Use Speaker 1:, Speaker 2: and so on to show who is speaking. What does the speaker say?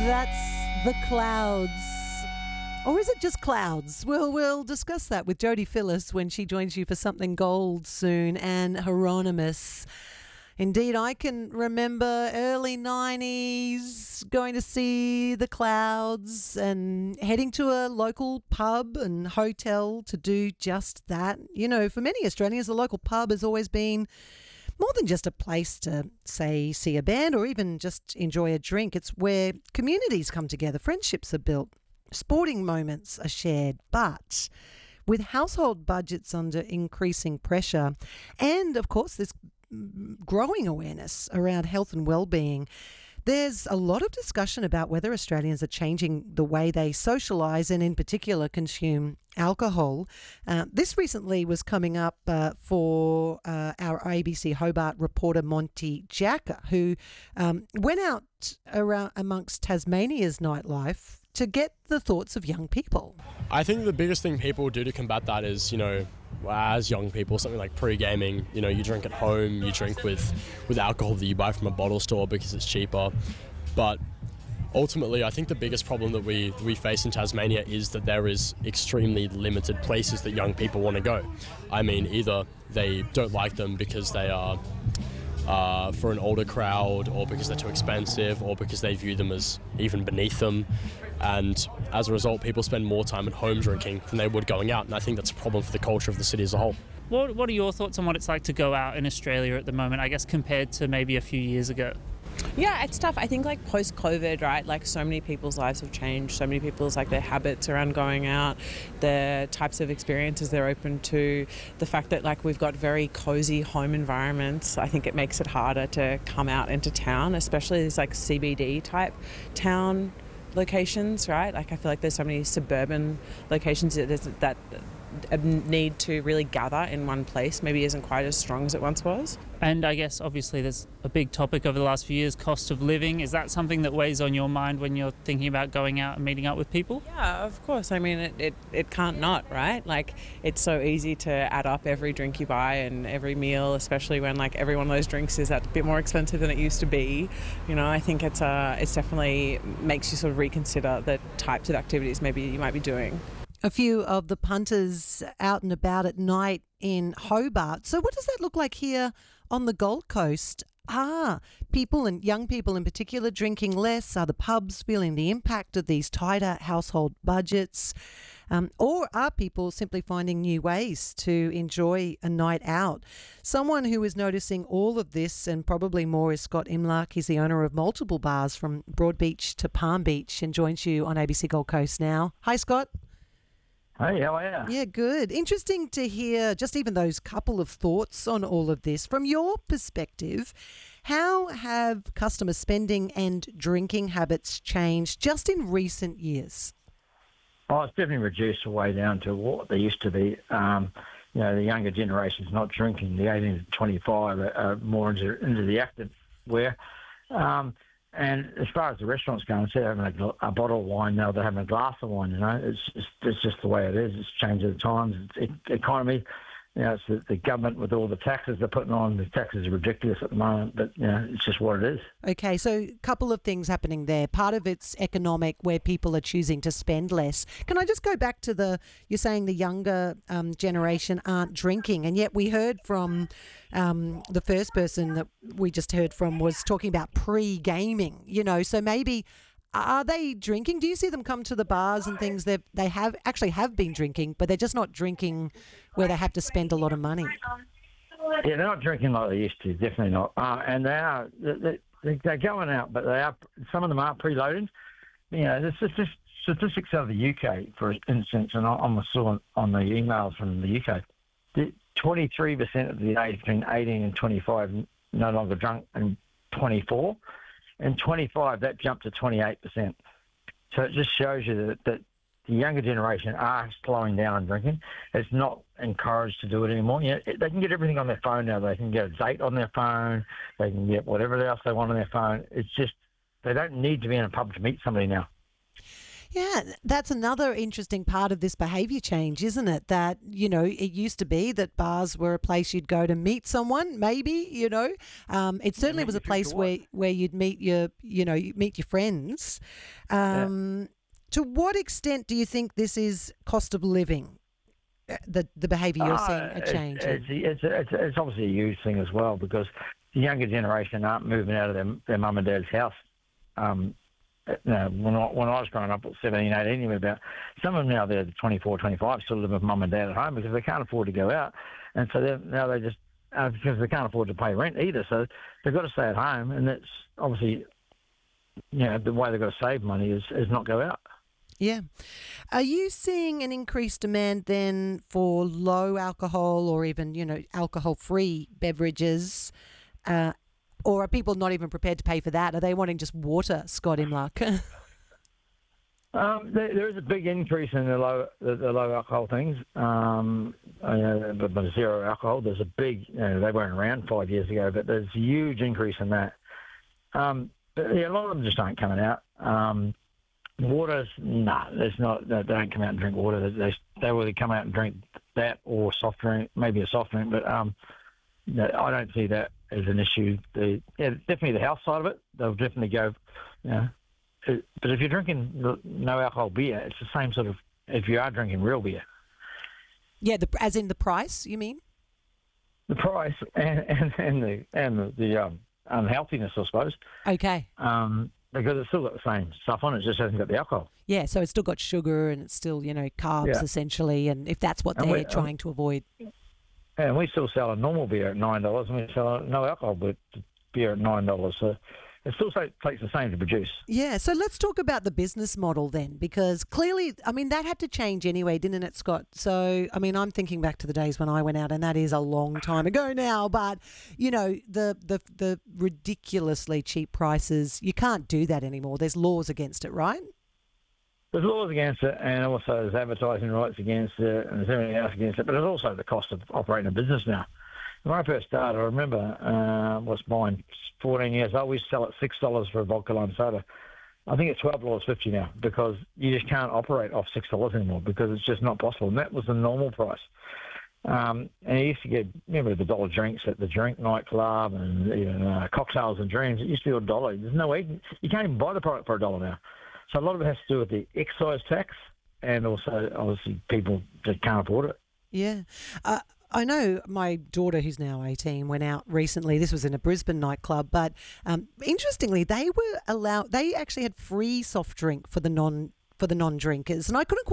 Speaker 1: That's The Clouds. Or is it just clouds? We'll discuss that with Jodie Phillis when she joins you for Something Gold soon, and Hieronymus. Indeed, I can remember early 90s going to see The Clouds and heading to a local pub and hotel to do just that. You know, for many Australians, the local pub has always been more than just a place to, say, see a band or even just enjoy a drink. It's where communities come together, friendships are built, sporting moments are shared. But with household budgets under increasing pressure and, of course, this growing awareness around health and well-being, there's a lot of discussion about whether Australians are changing the way they socialise and in particular consume alcohol. This recently was coming up for our ABC Hobart reporter Monty Jacka, who went out around amongst Tasmania's nightlife to get the thoughts of young people.
Speaker 2: I think the biggest thing people do to combat that is, as young people, something like pre-gaming, you drink at home, you drink with alcohol that you buy from a bottle store because it's cheaper. But ultimately, I think the biggest problem that we face in Tasmania is that there is extremely limited places that young people want to go. I mean, either they don't like them because they are for an older crowd, or because they're too expensive, or because they view them as even beneath them. And as a result, people spend more time at home drinking than they would going out. And I think that's a problem for the culture of the city as a whole.
Speaker 3: What are your thoughts on what it's like to go out in Australia at the moment, I guess, compared to maybe a few years ago?
Speaker 4: Yeah, it's tough. I think post-COVID, right, so many people's lives have changed. So many people's their habits around going out, the types of experiences they're open to, the fact that we've got very cozy home environments. I think it makes it harder to come out into town, especially these CBD type town locations, right? I feel like there's so many suburban locations that a need to really gather in one place maybe isn't quite as strong as it once was.
Speaker 3: And I guess obviously there's a big topic over the last few years, cost of living. Is that something that weighs on your mind when you're thinking about going out and meeting up with people?
Speaker 4: Yeah, of course. I mean, it can't not, right? It's so easy to add up every drink you buy and every meal, especially when every one of those drinks is a bit more expensive than it used to be. I think it's definitely makes you sort of reconsider the types of activities maybe you might be doing.
Speaker 1: A few of the punters out and about at night in Hobart. So what does that look like here on the Gold Coast? People and young people in particular drinking less. Are the pubs feeling the impact of these tighter household budgets? Or are people simply finding new ways to enjoy a night out? Someone who is noticing all of this and probably more is Scott Imlach. He's the owner of multiple bars from Broadbeach to Palm Beach and joins you on ABC Gold Coast now. Hi, Scott.
Speaker 5: Hey, how are you?
Speaker 1: Yeah, good. Interesting to hear just even those couple of thoughts on all of this. From your perspective, how have customer spending and drinking habits changed just in recent years?
Speaker 5: Oh, it's definitely reduced way down to what they used to be. The younger generation's not drinking. The 18 to 25 are more into the active wear. And as far as the restaurants go, instead of having a bottle of wine, now they're having a glass of wine. It's just the way it is. It's changed of the times. It's the economy. It's the government with all the taxes they're putting on. The taxes are ridiculous at the moment, but it's just what it is.
Speaker 1: Okay, so a couple of things happening there. Part of it's economic, where people are choosing to spend less. Can I just go back to you're saying the younger generation aren't drinking, and yet we heard from the first person that we just heard from was talking about pre-gaming, so maybe are they drinking? Do you see them come to the bars and things? They have been drinking, but they're just not drinking where they have to spend a lot of money.
Speaker 5: Yeah, they're not drinking like they used to, definitely not. And they're going out, but some of them are preloading. There's just statistics out of the UK, for instance, and I saw on the emails from the UK, 23% of the age between 18 and 25 no longer drunk, and 24. And 25, that jumped to 28%. So it just shows you that the younger generation are slowing down on drinking. It's not encouraged to do it anymore. They can get everything on their phone now. They can get a date on their phone. They can get whatever else they want on their phone. It's just they don't need to be in a pub to meet somebody now.
Speaker 1: Yeah, that's another interesting part of this behaviour change, isn't it? That, it used to be that bars were a place you'd go to meet someone, maybe, It certainly was a place where you'd meet your friends. To what extent do you think this is cost of living, the behaviour you're seeing a change in?
Speaker 5: It's obviously a huge thing as well, because the younger generation aren't moving out of their mum and dad's house. When I was growing up at 17, 18, you were about, some of them now they're 24, 25, still live with mum and dad at home because they can't afford to go out. And so now they just, because they can't afford to pay rent either, so they've got to stay at home. And that's obviously, the way they've got to save money is not go out.
Speaker 1: Yeah. Are you seeing an increased demand then for low alcohol or even, alcohol-free beverages? Or are people not even prepared to pay for that? Are they wanting just water, Scott Imlach?
Speaker 5: There is a big increase in the low alcohol things, but zero alcohol. There's a big, they weren't around 5 years ago, but there's a huge increase in that. But a lot of them just aren't coming out. Water's there's not. They don't come out and drink water. They will come out and drink that or soft drink, maybe a soft drink. But I don't see that as an issue. Definitely the health side of it. They'll definitely go. But if you're drinking no alcohol beer, it's the same sort of. If you are drinking real beer.
Speaker 1: Yeah, as in the price, you mean?
Speaker 5: The price and the unhealthiness, I suppose.
Speaker 1: Okay.
Speaker 5: Because it's still got the same stuff on it, just hasn't got the alcohol.
Speaker 1: Yeah, so it's still got sugar and it's still, carbs essentially, and if that's what they're trying to avoid.
Speaker 5: And we still sell a normal beer at $9, and we sell a no alcohol beer at $9. So it still takes the same to produce.
Speaker 1: Yeah, so let's talk about the business model then, because clearly, that had to change anyway, didn't it, Scott? So, I'm thinking back to the days when I went out, and that is a long time ago now, but, the ridiculously cheap prices, you can't do that anymore. There's laws against it, right?
Speaker 5: There's laws against it, and also there's advertising rights against it, and there's everything else against it, but there's also the cost of operating a business now. When I first started, I remember was mine 14 years old. We used to sell at $6 for a vodka lime soda. I think it's $12.50 now, because you just can't operate off $6 anymore because it's just not possible. And that was the normal price. And you used to get, remember the dollar drinks at the drink nightclub and even cocktails and dreams. It used to be $1. There's no way you can't even buy the product for $1 now. So a lot of it has to do with the excise tax, and also obviously people that can't afford it.
Speaker 1: Yeah. I know my daughter, who's now 18, went out recently. This was in a Brisbane nightclub, but interestingly, they actually had free soft drink for the non-drinkers, and I couldn't